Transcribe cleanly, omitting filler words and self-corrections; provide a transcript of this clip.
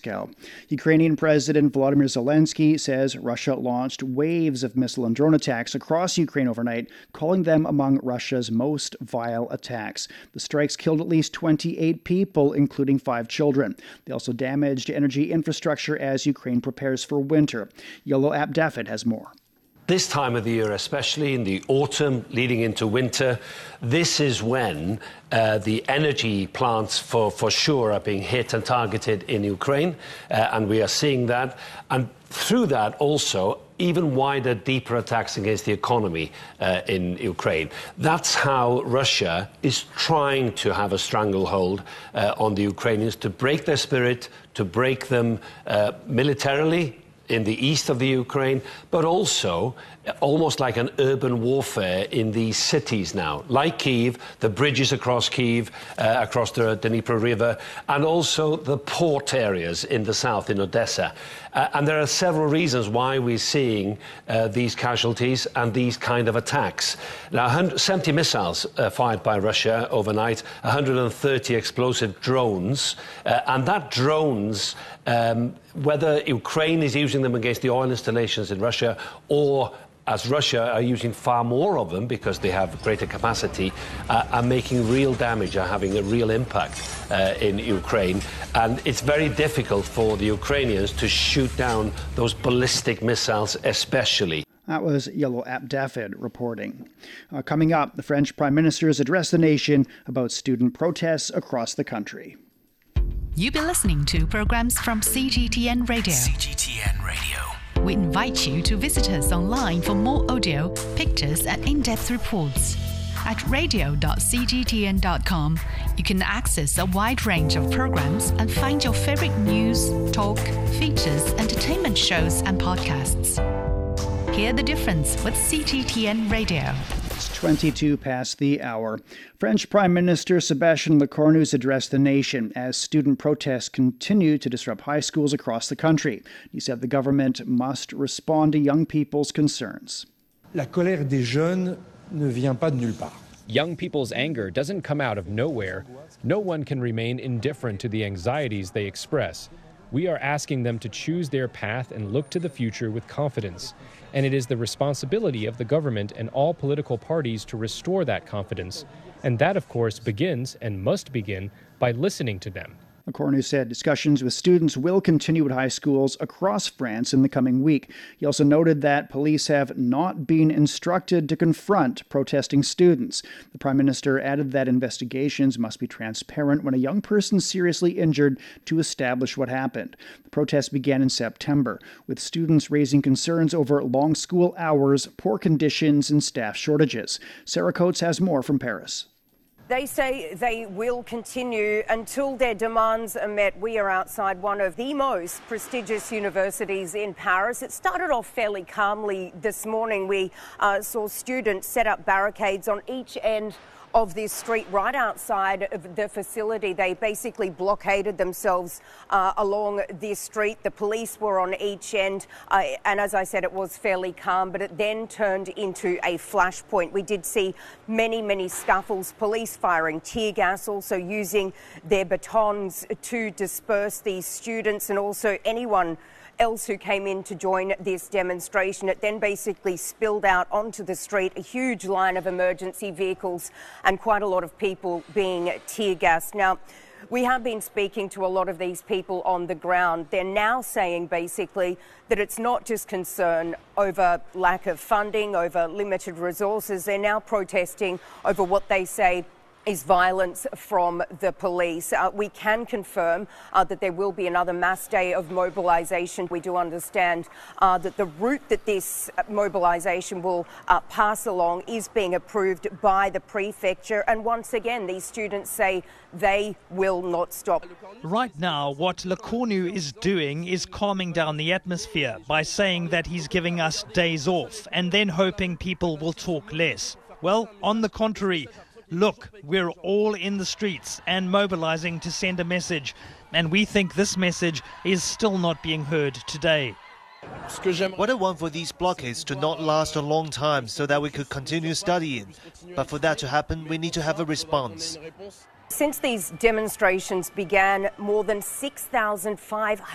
Moscow. Ukrainian President Volodymyr Zelensky says Russia launched waves of missile and drone attacks across Ukraine overnight, calling them among Russia's most vile attacks. The strikes killed at least 28 people, including 5 children. They also damaged energy infrastructure as Ukraine prepares for winter. Yolo Abdafid has more. This time of the year, especially in the autumn leading into winter, this is when the energy plants for sure are being hit and targeted in Ukraine, and we are seeing that. And through that also, even wider, deeper attacks against the economy in Ukraine. That's how Russia is trying to have a stranglehold on the Ukrainians, to break their spirit, to break them militarily in the east of the Ukraine, but also almost like an urban warfare in these cities now, like Kyiv, the bridges across Kyiv, across the Dnieper River, and also the port areas in the south, in Odessa. And there are several reasons why we're seeing these casualties and these kind of attacks. Now, 70 missiles fired by Russia overnight, 130 explosive drones, and that drones, whether Ukraine is using them against the oil installations in Russia, or as Russia are using far more of them because they have greater capacity, are making real damage, are having a real impact in Ukraine. And it's very difficult for the Ukrainians to shoot down those ballistic missiles especially. That was Yolo Abdafid reporting. Coming up, the French Prime Minister has addressed the nation about student protests across the country. You've been listening to programs from CGTN Radio. CGTN Radio. We invite you to visit us online for more audio, pictures, and in-depth reports. At radio.cgtn.com, you can access a wide range of programs and find your favorite news, talk, features, entertainment shows, and podcasts. Hear the difference with CGTN Radio. It's 22 past the hour. French Prime Minister Sébastien Lecornu has addressed the nation as student protests continue to disrupt high schools across the country. He said the government must respond to young people's concerns. La colère des jeunes ne vient pas de nulle part. Young people's anger doesn't come out of nowhere. No one can remain indifferent to the anxieties they express. We are asking them to choose their path and look to the future with confidence. And it is the responsibility of the government and all political parties to restore that confidence. And that, of course, begins and must begin by listening to them. Lecornu said discussions with students will continue at high schools across France in the coming week. He also noted that police have not been instructed to confront protesting students. The Prime Minister added that investigations must be transparent when a young person is seriously injured to establish what happened. The protests began in September, with students raising concerns over long school hours, poor conditions, and staff shortages. Sarah Coates has more from Paris. They say they will continue until their demands are met. We are outside one of the most prestigious universities in Paris. It started off fairly calmly this morning. We saw students set up barricades on each end of this street right outside of the facility. They basically blockaded themselves along this street. The police were on each end, and as I said, it was fairly calm, but it then turned into a flashpoint. We did see many scuffles, police firing tear gas, also using their batons to disperse these students and also anyone else who came in to join this demonstration. It then basically spilled out onto the street, a huge line of emergency vehicles and quite a lot of people being tear gassed. Now, we have been speaking to a lot of these people on the ground. They're now saying basically that it's not just concern over lack of funding, over limited resources. They're now protesting over what they say is violence from the police. We can confirm that there will be another mass day of mobilisation. We do understand that the route that this mobilisation will pass along is being approved by the prefecture. And once again, these students say they will not stop. Right now, what Lecornu is doing is calming down the atmosphere by saying that he's giving us days off and then hoping people will talk less. Well, on the contrary, look, we're all in the streets and mobilizing to send a message, and we think this message is still not being heard today. What I want for these blockades to not last a long time so that we could continue studying. But for that to happen, we need to have a response. Since these demonstrations began, more than 6,500